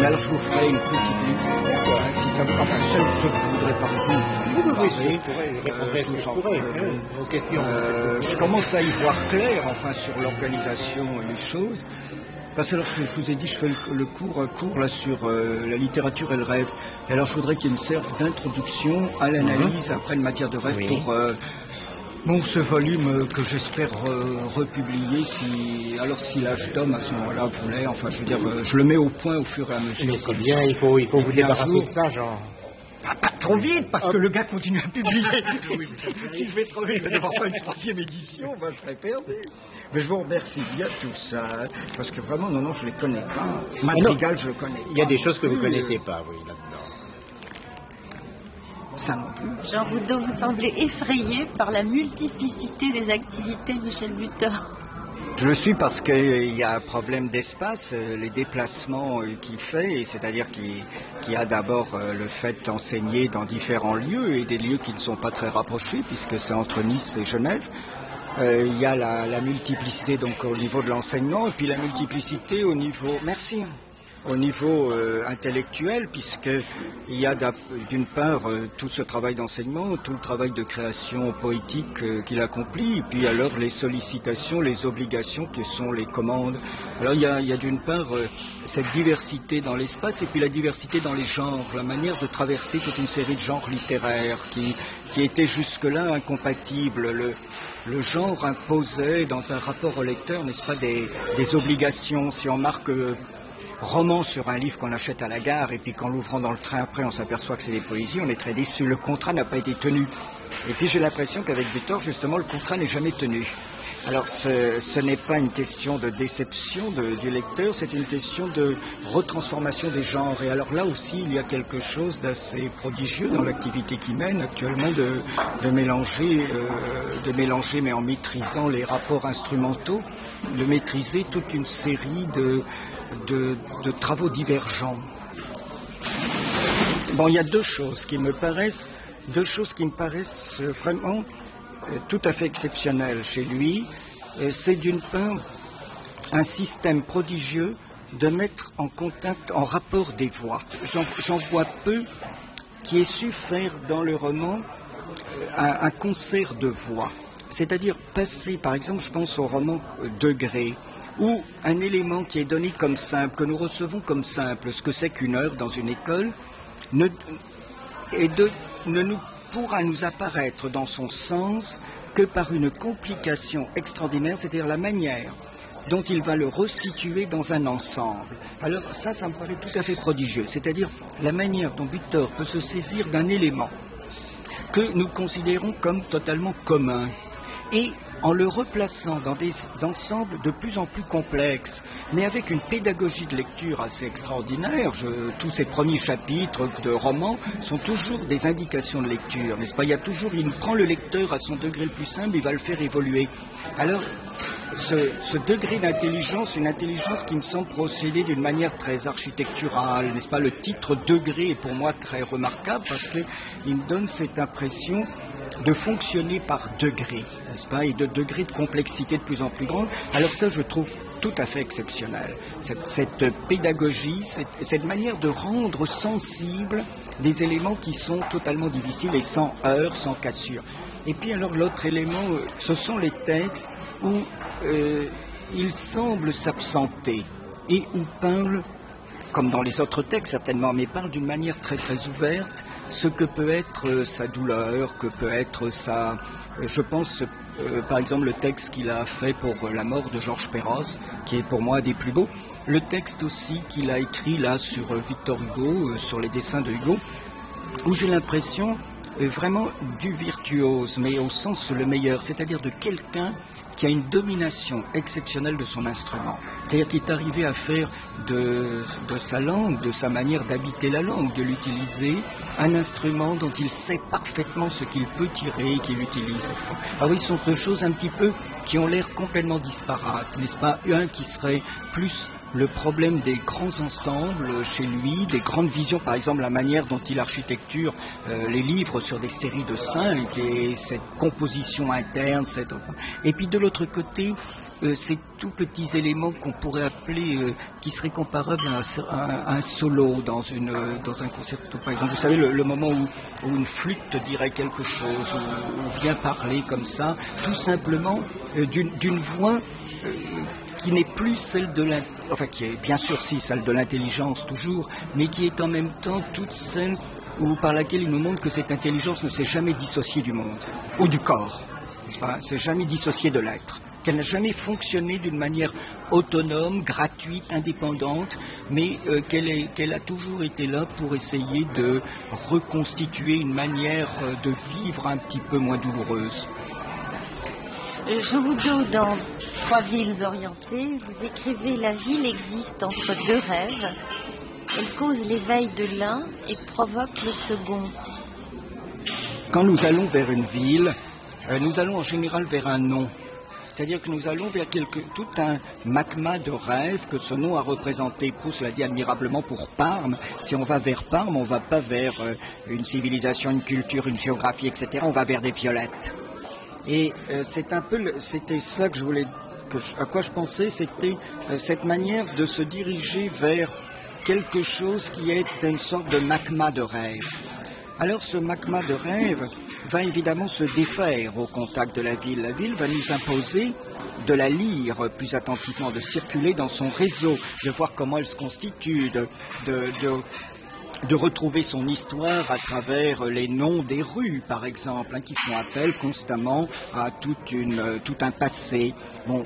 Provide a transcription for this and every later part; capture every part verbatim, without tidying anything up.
Mais alors je vous ferai une petite liste. Enfin, si ça vous... enfin celle ce que je voudrais par contre. Oui, oui, oui, je pourrais répondre ce que je pourrais. Vos questions. Euh, je commence à y voir clair, enfin, sur l'organisation et les choses. Parce que alors, je, je vous ai dit, je fais le, le cours, un cours là sur euh, la littérature et le rêve. Et alors, je voudrais qu'il me serve d'introduction à l'analyse mmh. après une matière de rêve oui. pour euh, bon, ce volume euh, que j'espère euh, republier si, alors si l'âge d'homme à ce moment-là voulait. Enfin, je veux dire, euh, je le mets au point au fur et à mesure. Mais c'est bien, ça. il faut, il faut vous débarrasser jour, de ça, genre. Pas, pas trop vite, parce Hop. que le gars continue à publier. Oui, si je vais trop vite, il va y avoir pas une troisième édition, ben, je serai perdu. Mais je vous remercie bien tout ça, parce que vraiment, non, non, je les connais pas. Madrigal, je le connais. Il y a des choses que vous ne connaissez pas, oui, là-dedans. Ça non plus. Jean Boudot, vous semblez effrayé par la multiplicité des activités de Michel Butor. Je le suis parce qu'il y a un problème d'espace, les déplacements qu'il fait, c'est-à-dire qu'il, qu'il y a d'abord le fait d'enseigner dans différents lieux et des lieux qui ne sont pas très rapprochés puisque c'est entre Nice et Genève. Euh, il y a la, la multiplicité donc au niveau de l'enseignement et puis la multiplicité au niveau... Merci. Au niveau euh, intellectuel, puisqu'il y a d'une part euh, tout ce travail d'enseignement, tout le travail de création poétique euh, qu'il accomplit, et puis alors les sollicitations, les obligations qui sont les commandes. Alors il y a, il y a d'une part euh, cette diversité dans l'espace, et puis la diversité dans les genres, la manière de traverser toute une série de genres littéraires qui, qui étaient jusque-là incompatibles. Le, le genre imposait dans un rapport au lecteur, n'est-ce pas, des, des obligations. Si on marque... Euh, roman sur un livre qu'on achète à la gare et puis qu'en l'ouvrant dans le train après on s'aperçoit que c'est des poésies, on est très déçu, le contrat n'a pas été tenu. Et puis j'ai l'impression qu'avec Butor justement le contrat n'est jamais tenu. Alors ce, ce n'est pas une question de déception de, du lecteur, c'est une question de retransformation des genres. Et alors là aussi il y a quelque chose d'assez prodigieux dans l'activité qu'il mène actuellement de, de mélanger, euh, de mélanger mais en maîtrisant les rapports instrumentaux, de maîtriser toute une série de De, de travaux divergents. Bon, il y a deux choses qui me paraissent, deux choses qui me paraissent vraiment euh, tout à fait exceptionnelles chez lui. Euh, c'est d'une part un système prodigieux de mettre en contact, en rapport des voix. J'en, j'en vois peu qui aient su faire dans le roman euh, un, un concert de voix. C'est-à-dire passer, par exemple, je pense au roman euh, Degré, où un élément qui est donné comme simple, que nous recevons comme simple, ce que c'est qu'une heure dans une école, ne, et de, ne nous, pourra nous apparaître dans son sens que par une complication extraordinaire, c'est-à-dire la manière dont il va le resituer dans un ensemble. Alors ça, ça me paraît tout à fait prodigieux, c'est-à-dire la manière dont Butor peut se saisir d'un élément que nous considérons comme totalement commun, et en le replaçant dans des ensembles de plus en plus complexes, mais avec une pédagogie de lecture assez extraordinaire. Je, tous ces premiers chapitres de romans sont toujours des indications de lecture, n'est-ce pas? Il y a toujours, il prend le lecteur à son degré le plus simple, il va le faire évoluer. Alors, ce, ce degré d'intelligence, une intelligence qui me semble procéder d'une manière très architecturale, n'est-ce pas? Le titre degré est pour moi très remarquable parce qu'il me donne cette impression de fonctionner par degrés, n'est-ce pas, et de degrés de complexité de plus en plus grande. Alors ça, je trouve tout à fait exceptionnel. Cette, cette pédagogie, cette, cette manière de rendre sensibles des éléments qui sont totalement difficiles et sans heurts, sans cassure. Et puis alors l'autre élément, euh, ce sont les textes où euh, il semble s'absenter et où parle, comme dans les autres textes certainement, mais parle d'une manière très très ouverte, ce que peut être euh, sa douleur, que peut être sa... Euh, je pense euh, par exemple le texte qu'il a fait pour euh, la mort de Georges Perros, qui est pour moi des plus beaux. Le texte aussi qu'il a écrit là sur euh, Victor Hugo, euh, sur les dessins de Hugo, où j'ai l'impression euh, vraiment du virtuose, mais au sens le meilleur, c'est-à-dire de quelqu'un qui a une domination exceptionnelle de son instrument. C'est-à-dire qu'il est arrivé à faire de, de sa langue, de sa manière d'habiter la langue, de l'utiliser, un instrument dont il sait parfaitement ce qu'il peut tirer et qu'il utilise. Alors oui, ce sont deux choses un petit peu qui ont l'air complètement disparates, n'est-ce pas? Un qui serait plus le problème des grands ensembles chez lui, des grandes visions, par exemple la manière dont il architecture euh, les livres sur des séries de cinq et cette composition interne, cette... et puis de l'autre côté euh, ces tout petits éléments qu'on pourrait appeler, euh, qui seraient comparables à un, à un solo dans, une, dans un concerto. Par exemple, vous savez, le, le moment où, où une flûte te dirait quelque chose, ou, ou vient parler comme ça, tout simplement euh, d'une, d'une voix euh, qui n'est plus celle de l'in... enfin qui est bien sûr si celle de l'intelligence toujours, mais qui est en même temps toute celle où, par laquelle il nous montre que cette intelligence ne s'est jamais dissociée du monde, ou du corps, n'est-ce pas ? C'est jamais dissociée de l'être, qu'elle n'a jamais fonctionné d'une manière autonome, gratuite, indépendante, mais euh, qu'elle, est, qu'elle a toujours été là pour essayer de reconstituer une manière euh, de vivre un petit peu moins douloureuse. Jean Boudot, dans Trois villes orientées, vous écrivez « La ville existe entre deux rêves. Elle cause l'éveil de l'un et provoque le second. » Quand nous allons vers une ville, euh, nous allons en général vers un nom. C'est-à-dire que nous allons vers quelque, tout un magma de rêves que ce nom a représenté. Proust l'a dit admirablement pour Parme. Si on va vers Parme, on ne va pas vers euh, une civilisation, une culture, une géographie, et cetera. On va vers des violettes. Et euh, c'est un peu, le, c'était ça que je voulais, que je, à quoi je pensais, c'était euh, cette manière de se diriger vers quelque chose qui est une sorte de magma de rêve. Alors ce magma de rêve va évidemment se défaire au contact de la ville. La ville va nous imposer de la lire plus attentivement, de circuler dans son réseau, de voir comment elle se constitue, de... de, de de retrouver son histoire à travers les noms des rues, par exemple, hein, qui font appel constamment à toute une, euh, tout un passé. Bon,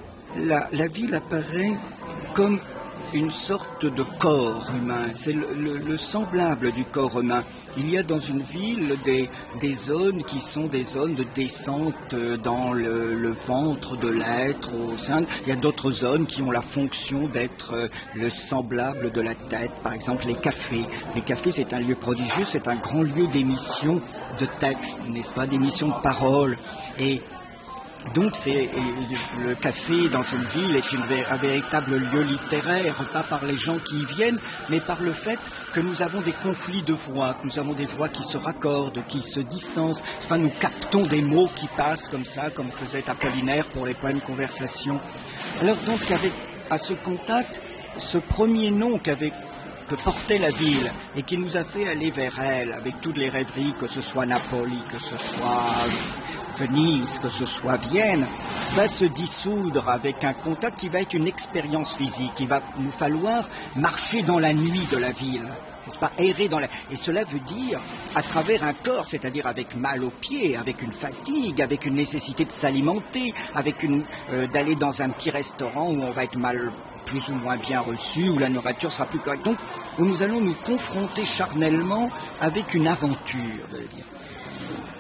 la, la ville apparaît comme une sorte de corps humain, c'est le, le, le semblable du corps humain. Il y a dans une ville des, des zones qui sont des zones de descente dans le, le ventre de l'être au sein. Il y a d'autres zones qui ont la fonction d'être le semblable de la tête, par exemple les cafés. Les cafés, c'est un lieu prodigieux, c'est un grand lieu d'émission de textes, n'est-ce pas, d'émission de paroles. Et donc c'est, le café dans une ville est une, un véritable lieu littéraire, pas par les gens qui y viennent, mais par le fait que nous avons des conflits de voix, que nous avons des voix qui se raccordent, qui se distancent. Enfin, nous captons des mots qui passent comme ça, comme faisait Apollinaire pour les poèmes conversations. Alors donc, avec, à ce contact, ce premier nom qu'avait que portait la ville et qui nous a fait aller vers elle avec toutes les rêveries, que ce soit Napoli, que ce soit Venise, que ce soit Vienne, va se dissoudre avec un contact qui va être une expérience physique. Il va nous falloir marcher dans la nuit de la ville, n'est-ce pas, errer dans la... Et cela veut dire à travers un corps, c'est-à-dire avec mal aux pieds, avec une fatigue, avec une nécessité de s'alimenter, avec une euh, d'aller dans un petit restaurant où on va être mal plus ou moins bien reçu, où la nourriture sera plus correcte. Donc, où nous allons nous confronter charnellement avec une aventure, je veux dire.